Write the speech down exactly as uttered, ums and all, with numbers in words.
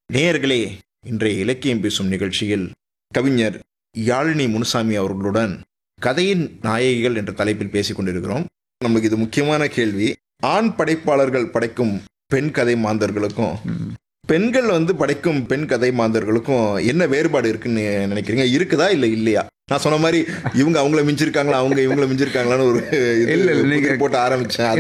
நேயர்களே, இன்றைய இலக்கியம் பேசும் நிகழ்ச்சியில் கவிஞர் யாழினி முனுசாமி அவர்களுடன் கதையின் நாயகிகள் என்ற தலைப்பில் பேசிக் கொண்டிருக்கிறோம். நமக்கு இது முக்கியமான கேள்வி. ஆண் படைப்பாளர்கள் படைக்கும் பெண் கதை மாந்தர்களுக்கும் பெண்கள் வந்து படைக்கும் பெண் கதை மாந்தர்களுக்கும் என்ன வேறுபாடு இருக்குன்னு நினைக்கிறீங்க? இருக்குதா இல்ல இல்லையா? நான் சொன்ன மாதிரி இவங்க அவங்கள மிஞ்சிருக்காங்களா, அவங்க இவங்கள மிஞ்சிருக்காங்களான்னு ஒரு இது போட்டு ஆரம்பிச்சேன்.